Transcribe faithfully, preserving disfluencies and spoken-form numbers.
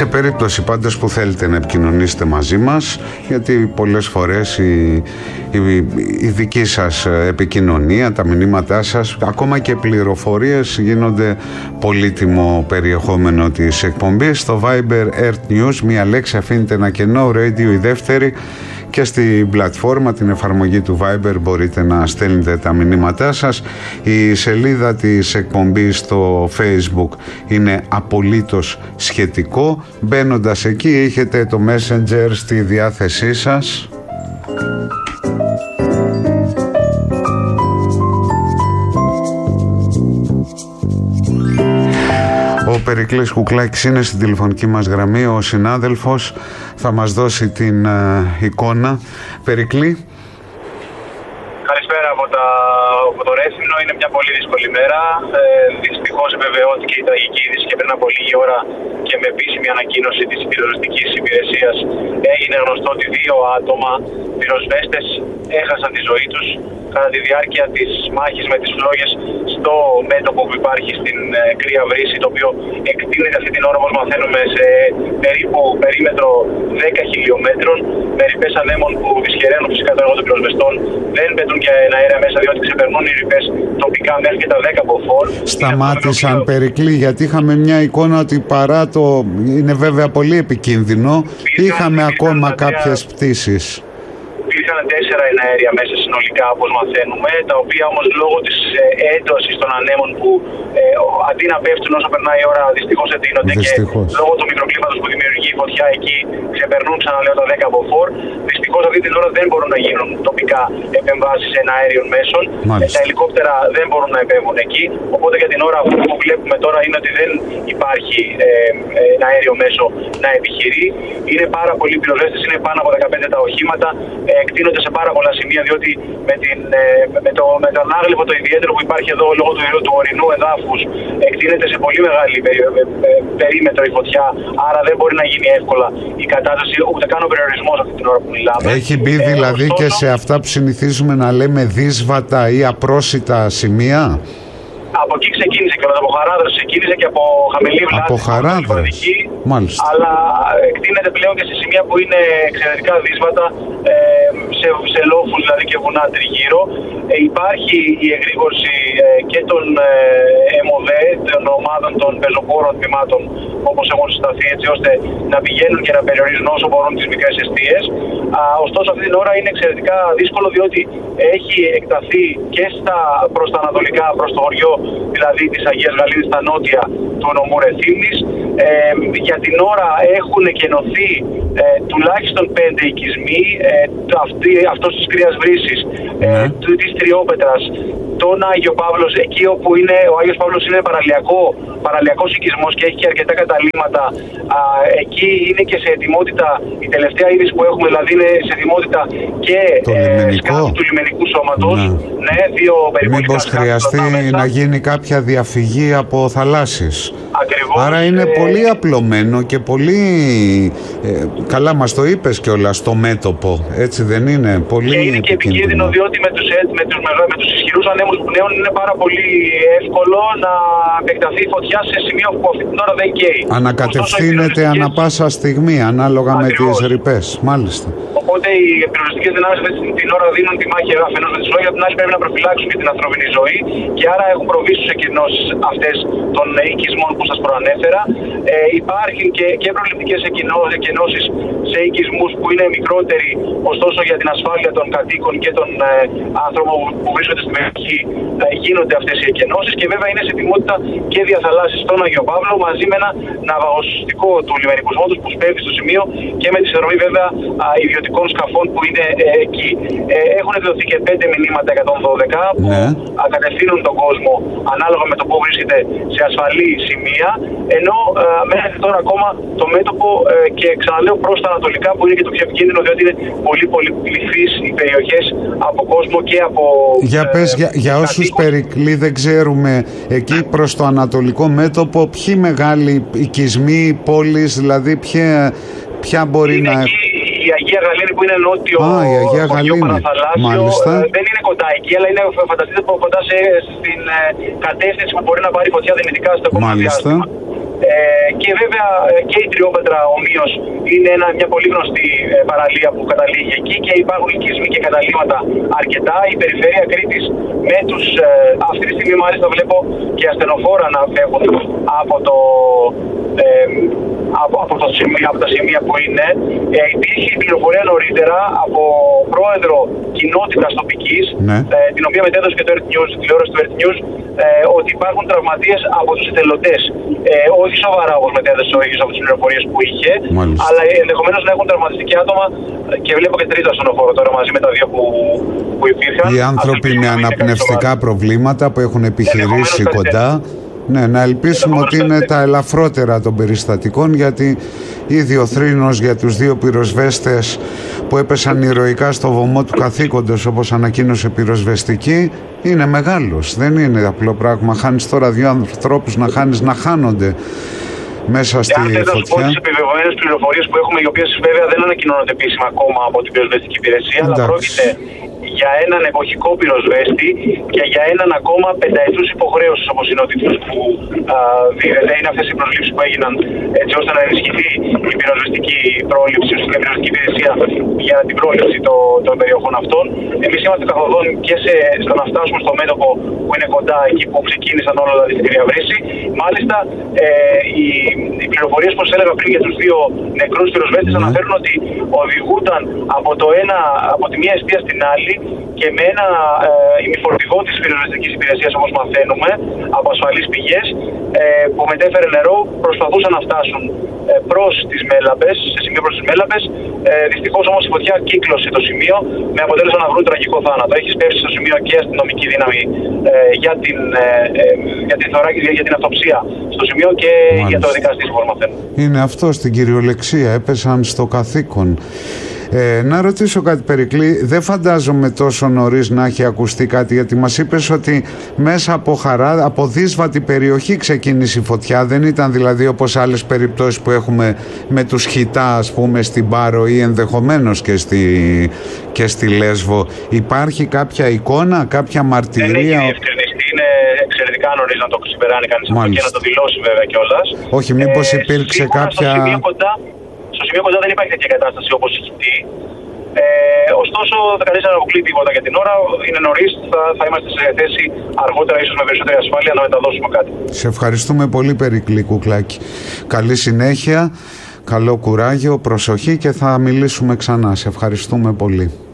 Σε περίπτωση πάντως που θέλετε να επικοινωνήσετε μαζί μας, γιατί πολλές φορές η, η, η δική σας επικοινωνία, τα μηνύματά σας, ακόμα και πληροφορίες γίνονται πολύτιμο περιεχόμενο της εκπομπής. Στο Viber Earth News μία λέξη αφήνεται ένα κενό, Radio η δεύτερη, και στην πλατφόρμα, την εφαρμογή του Viber, μπορείτε να στέλνετε τα μηνύματά σας. Η σελίδα της εκπομπής στο Facebook είναι απολύτως σχετικό. Μπαίνοντας εκεί έχετε το Messenger στη διάθεσή σας. Ο Περικλής Κουκλάκης είναι στην τηλεφωνική μας γραμμή. Ο συνάδελφος θα μας δώσει την uh, εικόνα. Περικλή. Καλησπέρα από, τα, από το Ρέθυμνο. Είναι μια πολύ δύσκολη μέρα. Ε, δυστυχώς βεβαιώθηκε η τραγική είδηση και πριν από λίγη ώρα και με επίσημη ανακοίνωση της πυροσβεστικής υπηρεσίας έγινε γνωστό ότι δύο άτομα πυροσβέστες έχασαν τη ζωή τους κατά τη διάρκεια της μάχης με τις φλόγες στο μέτωπο που υπάρχει στην ε, Κρύα Βρύση, το οποίο εκτείνεται αυτή την ώρα, όπως μαθαίνουμε, σε περίπου περίμετρο δέκα χιλιόμετρων, με ρηπές ανέμων που δυσχεραίνουν φυσικά το έργο των πυροσβεστών. Δεν πετούν και αέρα μέσα, διότι ξεπερνούν οι ρηπές τοπικά μέχρι και τα δέκα μποφόρ. Σταμάτησαν, οποίο... Περικλή, γιατί είχαμε μια εικόνα ότι παρά το είναι βέβαια πολύ επικίνδυνο, Πήρχαν, είχαμε ακόμα κάποια... κάποιες πτήσεις. Υπήρχαν τέσσερα εναέρια μέσα συνολικά, όπως μαθαίνουμε, τα οποία όμως λόγω της ε, έντοσης των ανέμων που ε, αντί να πέφτουν όσο περνάει η ώρα, δυστυχώς εντείνονται, και λόγω του μικροκλίματος που δημιουργεί η φωτιά εκεί ξεπερνούν, ξαναλέω, τα δέκα μποφόρ. Δυστυχώς αυτή την ώρα δεν μπορούν να γίνουν τοπικά επεμβάσεις εναέριων μέσων. Ε, τα ελικόπτερα δεν μπορούν να επέμβουν εκεί. Οπότε για την ώρα αυτό που βλέπουμε τώρα είναι ότι δεν υπάρχει ε, ε, ένα αέριο μέσο να επιχειρεί. Είναι πάρα πολλοί πυροσβέστες, είναι πάνω από δεκαπέντε τα οχήματα. Ε, εκτείνονται σε πάρα πολλά σημεία, διότι με, την, με, το, με τον άγλυφο το ιδιαίτερο που υπάρχει εδώ λόγω του, του ορεινού εδάφους, εκτείνεται σε πολύ μεγάλη περί, περίμετρο η φωτιά, άρα δεν μπορεί να γίνει εύκολα η κατάσταση, ούτε καν ο περιορισμός αυτή την ώρα που μιλάμε. Έχει μπει ε, δηλαδή ωστόσο, και σε αυτά που συνηθίζουμε να λέμε δύσβατα ή απρόσιτα σημεία. Από εκεί ξεκίνησε και από Χαράδρας, ξεκίνησε και από χαμηλή βλάση. Από Χαράδρας, μάλιστα. Αλλά εκτείνεται πλέον και σε σημεία που είναι εξαιρετικά δύσβατα, ε, σε, σε λόφους δηλαδή και βουνά τριγύρω. Ε, υπάρχει η εγρήγορση ε, και των ε, ΕΜΟΔΕ, των ομάδων των πεζοπόρων τμήματων, όπως έχουν συσταθεί, έτσι ώστε να πηγαίνουν και να περιορίζουν όσο μπορούν τις μικρές εστίες. Α, ωστόσο αυτή την ώρα είναι εξαιρετικά δύσκολο, διότι έχει εκταθεί και στα, προς τα ανατολικά, προς το χωριό δηλαδή της Αγίας Γαλήνης, στα νότια του νομού Ρεθύμνης. Ε, για την ώρα έχουν εκενωθεί ε, τουλάχιστον πέντε οικισμοί, ε, αυτή, αυτός της Κρύας Βρύσης, ε, mm. της Τριόπετρας, τον Άγιο Παύλος, εκεί όπου είναι, ο Άγιος Παύλος είναι παραλιακό, παραλιακός οικισμός και έχει και αρκετά καταλύματα. Α, εκεί είναι και σε ετοιμότητα, η τελευταία είδηση που έχουμε δηλαδή είναι σε ετοιμότητα και ε, σκάφη του λιμενικού σώματος. Ναι, ναι, δύο περιπολικά. Μήπως χρειαστεί να γίνει κάποια διαφυγή από θαλάσσης. Ακριβώς. Άρα είναι ε... πολύ απλωμένο και πολύ ε, καλά μας το είπες κιόλας, στο μέτωπο, έτσι δεν είναι? Πολύ και είναι και επικίνδυνο, διότι με τους, με τους, με τους ισχυρούς ανέμους που πνέουν είναι πάρα πολύ εύκολο να επεκταθεί η φωτιά σε σημείο που αυτή την ώρα δεν καίει. Ανακατευθύνεται ανα πάσα στιγμή ανάλογα Ακριβώς. με τις ρηπές. Μάλιστα. Οπότε οι πυροσβεστικές δυνάμεις αυτή την ώρα δίνουν τη μάχη αφενός με τις φλόγες, από την άλλη πρέπει να προφυλάξουν και την ανθρώπινη ζωή, και άρα έχουν προβεί στους εκκοινώσεις αυτές των οικισμών που σας προανέφερα. Ε, υπάρχουν και, και προληπτικές εκκοινώσεις σε οικισμούς που είναι μικρότεροι, ωστόσο για την ασφάλεια των κατοίκων και των ε, άνθρωπων που βρίσκονται στην περιοχή ε, γίνονται αυτές οι εκκοινώσεις, και βέβαια είναι σε ετοιμότητα και διαθαλάσσης στον Άγιο Παύλο, μαζί με ένα ναυαγοσωστικό του λιμενικού σώματος που σπέβει στο σημείο, και με τη συνδρομή βέβαια α, ιδιωτικών σκαφών που είναι ε, εκεί. Ε, έχουν εκδοθεί και πέντε μηνύματα εκατόν δώδεκα που ναι. κατευθύνουν τον κόσμο ανάλογα με το που βρίσκεται σε ασφαλή σημεία, ενώ ε, μέχρι τώρα ακόμα το μέτωπο ε, και ξαναλέω προς τα ανατολικά, που είναι και το πιο επικίνδυνο, διότι είναι πολύ πολύ πληθείς οι περιοχές από κόσμο και από... Για πες, ε, για, για όσους Περικλή δεν ξέρουμε, εκεί προς το ανατολικό μέτωπο, ποιοι μεγάλοι οικισμοί, πόλεις, δηλαδή ποια, ποια μπορεί είναι να... Εκεί η Αγία Γαλήνη που είναι νότιο, Α, η Αγία Γαλήνη. Μάλιστα. Ε, δεν είναι κοντά εκεί, αλλά είναι, φανταστείτε, κοντά σε, στην ε, κατεύθυνση που μπορεί να πάρει φωτιά δυνητικά στο επόμενο διάστημα. Ε, και βέβαια και η Τριόπετρα ομοίως είναι ένα, μια πολύ γνωστή παραλία που καταλήγει εκεί και υπάρχουν οικισμοί και καταλήμματα αρκετά. Η περιφέρεια Κρήτης με τους, αυτή τη στιγμή μάλιστα βλέπω και ασθενοφόρα να φεύγουν από το... Ε, Από, από, το σημείο, από τα σημεία που είναι. Ε, υπήρχε η πληροφορία νωρίτερα από πρόεδρο κοινότητας τοπικής, ναι. ε, την οποία μετέδωσε και το Earth News, τη τηλεόραση του Earth News, ε, ότι υπάρχουν τραυματίες από τους εθελοντές. Ε, όχι σοβαρά όπως μετέδωσε ο ίδιος από τις πληροφορίες που είχε, μάλιστα, αλλά ενδεχομένως να έχουν τραυματιστεί άτομα και βλέπω και τρίτα στον οφόρο τώρα μαζί με τα δύο που, που υπήρχαν. Οι άνθρωποι με αναπνευστικά προβλήματα που έχουν επιχειρήσει κοντά. Ναι, να ελπίσουμε ότι είναι τα ελαφρότερα των περιστατικών, γιατί ήδη ο θρήνος για τους δύο πυροσβέστες που έπεσαν ηρωικά στο βωμό του καθήκοντος, όπως ανακοίνωσε πυροσβεστική, είναι μεγάλος. Δεν είναι απλό πράγμα. Χάνεις τώρα δύο ανθρώπους, να χάνεις να χάνονται μέσα στη φωτιά. Θα σου πω τις επιβεβαιωμένες πληροφορίες που έχουμε, οι οποίες βέβαια δεν ανακοινώνονται επίσημα ακόμα από την πυροσβεστική υπηρεσία, αλλά πρόκειται για έναν εποχικό πυροσβέστη και για έναν ακόμα πενταετούς υποχρέωσης, όπως είναι ο τίτλος που α, δίδεται. Είναι αυτές οι προσλήψεις που έγιναν έτσι ώστε να ενισχυθεί η πυροσβεστική πρόληψη, η πυροσβεστική υπηρεσία για την πρόληψη το, των περιοχών αυτών. Εμείς είμαστε καθοδόν και σε, στο να φτάσουμε στο μέτωπο που είναι κοντά εκεί που ξεκίνησαν όλα δηλαδή στην Κρυαβρύση. Μάλιστα, ε, οι, οι πληροφορίες που σας έλεγα πριν για τους δύο νεκρούς πυροσβέστες, mm. αναφέρουν ότι οδηγούνταν από, το ένα, από τη μία εστία στην άλλη και με ένα ε, ημιφορτηγό της πυροσβεστικής υπηρεσίας, όπως μαθαίνουμε από ασφαλείς πηγές, ε, που μετέφερε νερό, προσπαθούσαν να φτάσουν ε, προς τις Μέλαμπες, σε σημείο προς τις Μέλαμπες. Ε, δυστυχώς όμως η φωτιά κύκλωσε το σημείο με αποτέλεσμα να βρουν τραγικό θάνατο. Έχει πέσει στο σημείο και αστυνομική δύναμη ε, για, την, ε, ε, για, την θωράκη, για την αυτοψία στο σημείο και Μάλιστα. για το δικαστή, όπως μαθαίνουμε. Είναι αυτό στην κυριολεξία, έπεσαν στο καθήκον. Ε, να ρωτήσω κάτι, Περικλή, δεν φαντάζομαι τόσο νωρίς να έχει ακουστεί κάτι, γιατί μας είπες ότι μέσα από χαρά, από δύσβατη περιοχή ξεκίνησε η φωτιά, δεν ήταν δηλαδή όπως άλλες περιπτώσεις που έχουμε με τους Χιτά, ας πούμε, στην Πάρο ή ενδεχομένως και στη, και στη Λέσβο. Υπάρχει κάποια εικόνα, κάποια μαρτυρία? Δεν έχει διευκρινιστεί, είναι εξαιρετικά νωρίς να το συμπεράνει κανείς αυτό και να το δηλώσει βέβαια κιόλας. Όχι, μήπως ε, υπήρξε κάποια... Στο σημείο κοντά, στο σημείο κοντά δεν υπάρχει τέτοια κατάσταση όπως η Χιτή. Ε, ωστόσο, κανείς δεν αποκλεί τίποτα για την ώρα. Είναι νωρίς, θα, θα είμαστε σε θέση αργότερα, ίσως με περισσότερη ασφάλεια, να μεταδώσουμε κάτι. Σε ευχαριστούμε πολύ, Περικλή Κουκλάκη. Καλή συνέχεια, καλό κουράγιο, προσοχή και θα μιλήσουμε ξανά. Σε ευχαριστούμε πολύ.